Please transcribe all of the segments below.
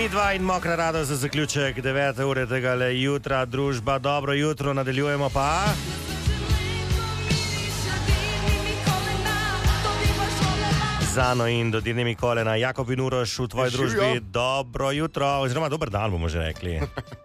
Mi dva in Mokra Radost za zaključek 9. ure tega jutra, družba, dobro jutro, nadaljujemo pa. Zano in dodirnimi kolena, Jakob in Uroš v tvoji družbi, dobro jutro, oziroma dober dan bomo že rekli.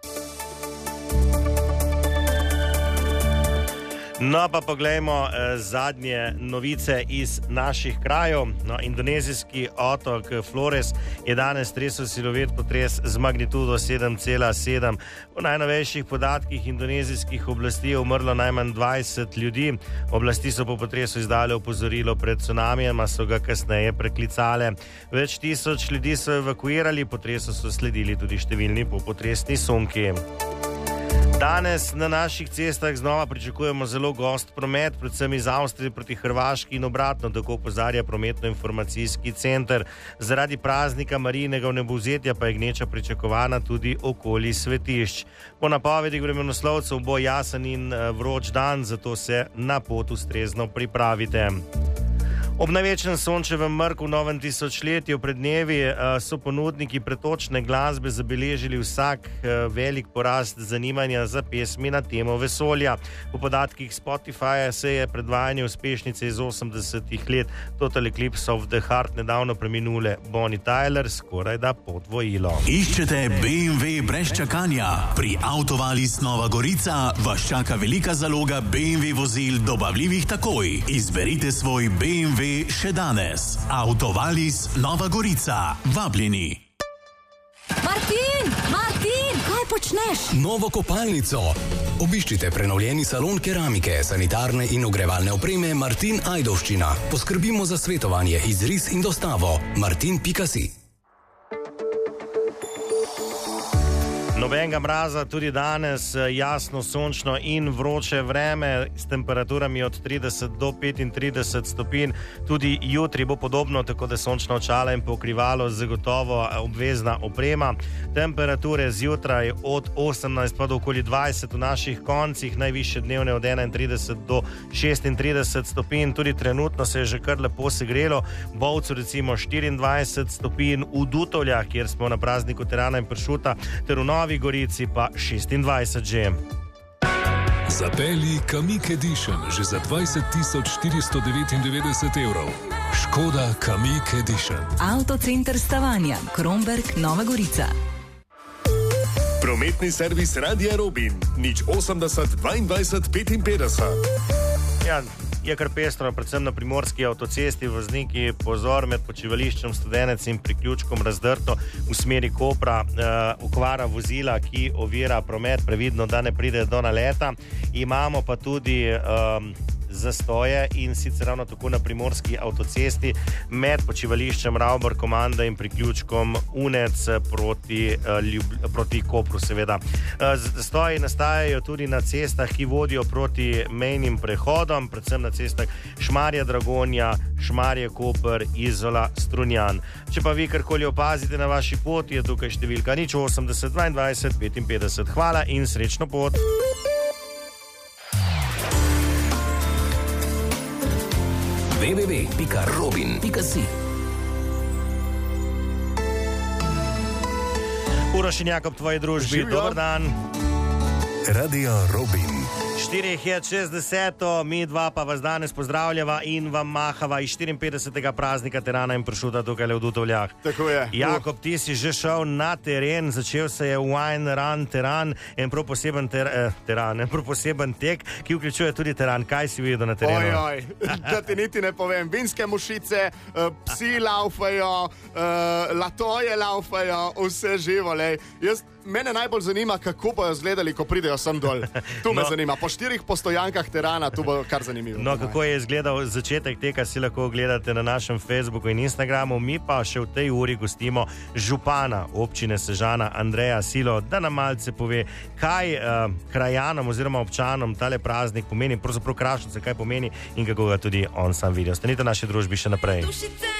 No, pa poglejmo zadnje novice iz naših krajev. No, indonezijski otok Flores je danes tresel silovit potres z magnitudo 7,7. Po najnovejših podatkih indonezijskih oblasti je umrlo najmanj 20 ljudi. Oblasti so po potresu izdale opozorilo pred cunamijem, a so ga kasneje preklicale. Več tisoč ljudi so evakuirali, potresu so sledili tudi številni popotresni sunki. Danes na naših cestah znova pričakujemo zelo gost promet, predvsem iz Avstrije proti Hrvaški in obratno, tako opozarja prometno-informacijski center. Zaradi praznika Marijinega vnebovzetja pa je gneča pričakovana tudi okoli svetišč. Po napovedi vremenoslovcev bo jasen in vroč dan, zato se na pot ustrezno pripravite. Ob največjem sončevem mrku v novem tisočletju pred dnevi so ponudniki pretočne glasbe zabeležili vsak velik porast zanimanja za pesmi na temo vesolja. Po podatkih Spotifyja se je predvajanje uspešnice iz 80-ih let Total Eclipse of the Heart nedavno preminule Bonnie Tyler skoraj da podvojilo. Iščete BMW brez čakanja? Pri Autovalis Nova Gorica vas čaka velika zaloga BMW vozil dobavljivih takoj. Izberite svoj BMW še danes. Autovalis Nova Gorica. Vabljeni. Martin, kaj počneš? Novo kopalnico. Obiščite prenovljeni salon keramike, sanitarne in ogrevalne opreme Martin Ajdovščina. Poskrbimo za svetovanje, izris in dostavo. Martin.si. Nobenega mraza tudi danes, jasno, sončno in vroče vreme s temperaturami od 30 do 35 stopinj. Tudi jutri bo podobno, tako da sončna očala in pokrivalo zagotovo obvezna oprema. Temperature zjutraj od 18 pa do okoli 20 v naših koncih, najvišje dnevne od 31 do 36 stopinj. Tudi trenutno se je že kar lepo segrelo. Bovcu recimo 24 stopinj, v Dutovljah, kjer smo na prazniku terana in pršuta, ter v Novi Gorici pa 26 že. Zapelji Kamiq Edition že za 20.499 evrov. Škoda Kamiq Edition. Avtocenter Stavanja, Kromberk, Nova Gorica. Prometni servis Radia Robin, 080 22 55. Ja, je kar pestro, predvsem na primorski avtocesti, vozniki pozor med počivališčem Studenec in priključkom Razdrto v smeri Kopra, okvara vozila, ki ovira promet, previdno, da ne pride do naleta. Imamo pa tudi zastoje in sicer ravno tako na primorski avtocesti med počivališčem Ravbar Komanda in priključkom Unec proti Kopru seveda. Zastoji nastajajo tudi na cestah, ki vodijo proti mejnim prehodom, predvsem na cestah Šmarje Dragonja, Šmarje Koper, Izola, Strunjan. Če pa vi karkoli opazite na vaši poti, je tukaj številka 080 22 55. Hvala in srečno pot. www.robin.si. Uroš in Jakob, tvoji družbi, dober dan. Radio Robin. 4:60, mi dva pa vas danes pozdravljava in vam mahava iz 54. praznika terana in pršuta tukaj v Dutovljah. Tako je. Jakob, ti si že šel na teren, začel se je Wine Run Teran, en prav poseben poseben tek, ki vključuje tudi teran. Kaj si videl na terenu? Oj, da ti niti ne povem. Vinske mušice, psi laufajo, latoje laufajo, vse živo, lej. Mene najbolj zanima, kako bojo izgledali, ko pridejo sem dol. Tu me zanima. Po 4 postojankah terana, tu bo kar zanimivo. No, kako je izgledal začetek teka, si lahko gledate na našem Facebooku in Instagramu. Mi pa še v tej uri gostimo župana občine Sežana, Andreja Silo, da nam malce pove, kaj krajanom oziroma občanom tale praznik pomeni, pravzaprav Krašovce, kaj pomeni in kako ga tudi on sam vidi. Ostanite v naši družbi še naprej.